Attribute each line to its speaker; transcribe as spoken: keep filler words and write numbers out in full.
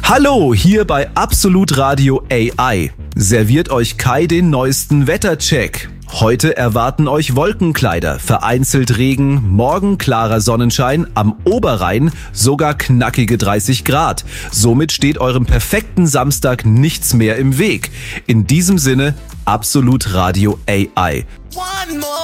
Speaker 1: Hallo, hier bei Absolut Radio A I. Serviert euch Kai den neuesten Wettercheck. Heute erwarten euch Wolkenkleider, vereinzelt Regen, morgen klarer Sonnenschein, am Oberrhein sogar knackige dreißig Grad. Somit steht eurem perfekten Samstag nichts mehr im Weg. In diesem Sinne, Absolut Radio A I.